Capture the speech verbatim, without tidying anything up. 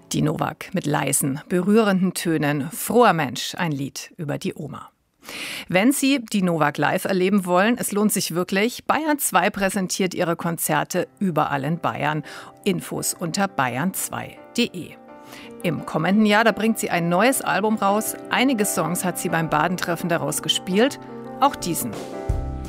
Die Novak mit leisen, berührenden Tönen. Froher Mensch, ein Lied über die Oma. Wenn Sie die Novak live erleben wollen, es lohnt sich wirklich. Bayern zwei präsentiert ihre Konzerte überall in Bayern. Infos unter bayern zwei punkt de. Im kommenden Jahr, da bringt sie ein neues Album raus. Einige Songs hat sie beim Badentreffen daraus gespielt. Auch diesen